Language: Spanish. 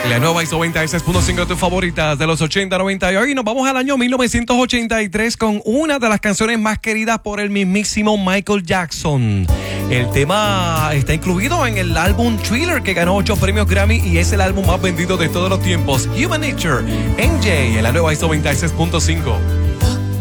La nueva ISO 96.5 de tus favoritas de los 80, 90 y hoy nos vamos al año 1983 con una de las canciones más queridas por el mismísimo Michael Jackson. El tema está incluido en el álbum Thriller que ganó 8 premios Grammy y es el álbum más vendido de todos los tiempos. Human Nature, MJ, en la nueva ISO 96.5.